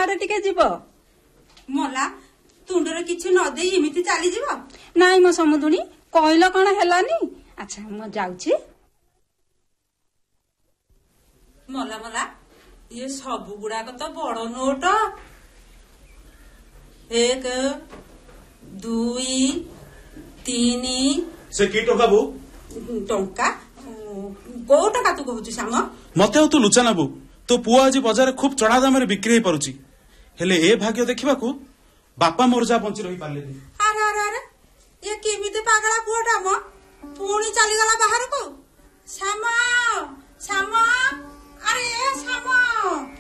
ତୁଣ୍ଡରେ ଟିକେ ଯିବ। ମଲା ତୁଣ୍ଡରେ କିଛି ନ ଦେଇ ଏମିତି ଚାଲିଯିବ? ନାଇଁ ମୋ ସମୁଦୁଣୀ, କହିଲ କଣ ହେଲାନି? ଆଚ୍ଛା ମୁଁ ଯାଉଛି। ମଲା ମଲା ଇଏ ସବୁ ଗୁଡାକ ତ ବଡ ନୋଟ। 1 2 3 से की टका बो टंका को टका तू कहू श्याम? मते तू लुचाना बो तो पुआ आज बजार खूब चढ़ा दाम बिक्री हो पारुची हेले ए भाग्य देखा बापा मोर जा बंची रही पारे। अरे अरे अरे ये केमिति पागला पुआटा म पुणी चलीगला बाहर को। श्याम श्याम अरे श्याम